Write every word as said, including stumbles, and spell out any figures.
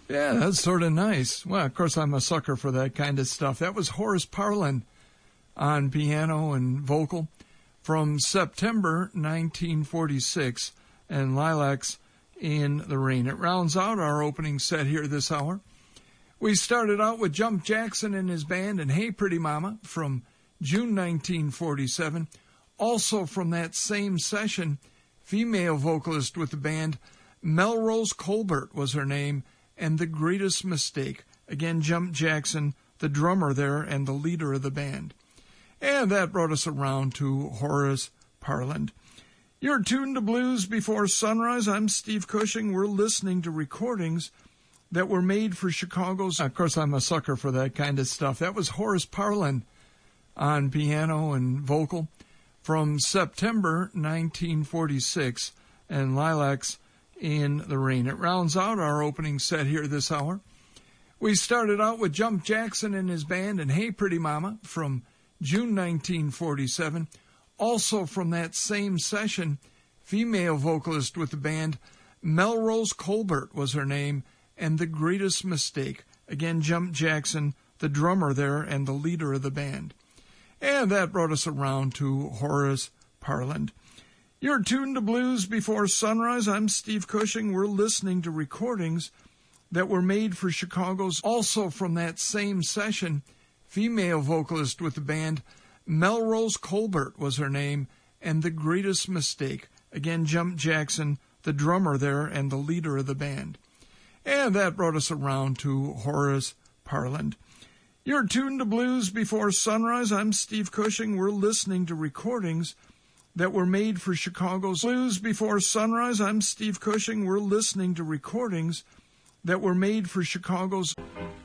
Yeah, that's sort of nice. Well, of course, I'm a sucker for that kind of stuff. That was Horace Parlan on piano and vocal from September nineteen forty-six, and Lilacs in the Rain. It rounds out our opening set here this hour. We started out with Jump Jackson and his band and Hey Pretty Mama from June nineteen forty-seven. Also from that same session, female vocalist with the band, Melrose Colbert was her name, and The Greatest Mistake. Again, Jump Jackson, the drummer there and the leader of the band. And that brought us around to Horace Parlan. You're tuned to Blues Before Sunrise. I'm Steve Cushing. We're listening to recordings that were made for Chicago's... Of course, I'm a sucker for that kind of stuff. That was Horace Parlan on piano and vocal from September nineteen forty-six, and Lilacs in the Rain. It rounds out our opening set here this hour. We started out with Jump Jackson and his band and Hey Pretty Mama from June nineteen forty-seven. Also from that same session, female vocalist with the band, Melrose Colbert was her name, and The Greatest Mistake. Again, Jump Jackson, the drummer there and the leader of the band. And that brought us around to Horace Parlan. You're tuned to Blues Before Sunrise. I'm Steve Cushing. We're listening to recordings that were made for Chicago's... Also from that same session, female vocalist with the band, Melrose Colbert was her name, and The Greatest Mistake. Again, Jump Jackson, the drummer there and the leader of the band. And that brought us around to Horace Parlan. You're tuned to Blues Before Sunrise. I'm Steve Cushing. We're listening to recordings that were made for Chicago's Blues Before Sunrise. I'm Steve Cushing. We're listening to recordings that were made for Chicago's...